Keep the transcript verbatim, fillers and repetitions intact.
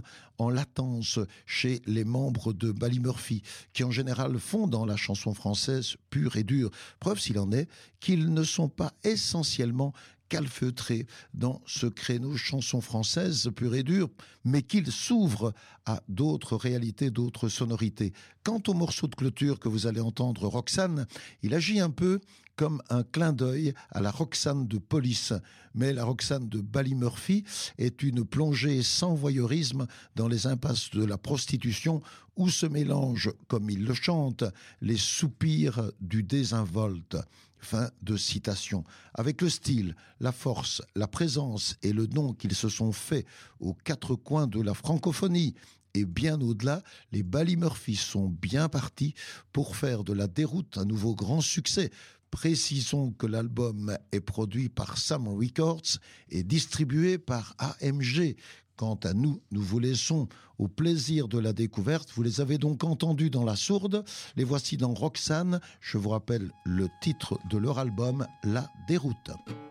en latence chez les membres de Bally Murphy, qui en général font dans la chanson française pure et dure. Preuve s'il en est qu'ils ne sont pas essentiellement calfeutrés dans ce créneau chanson française pure et dure, mais qu'il s'ouvre à d'autres réalités, d'autres sonorités. Quant au morceau de clôture que vous allez entendre, Roxane, il agit un peu comme un clin d'œil à la Roxane de Police. Mais la Roxane de Bally Murphy est une plongée sans voyeurisme dans les impasses de la prostitution où se mélangent, comme il le chante, les soupirs du désinvolte. Fin de citation. Avec le style, la force, la présence et le nom qu'ils se sont faits aux quatre coins de la francophonie, et bien au-delà, les Bally Murphy sont bien partis pour faire de La Déroute un nouveau grand succès. Précisons que l'album est produit par Sam Records et distribué par A M G. Quant à nous, nous vous laissons au plaisir de la découverte. Vous les avez donc entendus dans La Sourde. Les voici dans Roxane. Je vous rappelle le titre de leur album, La Déroute.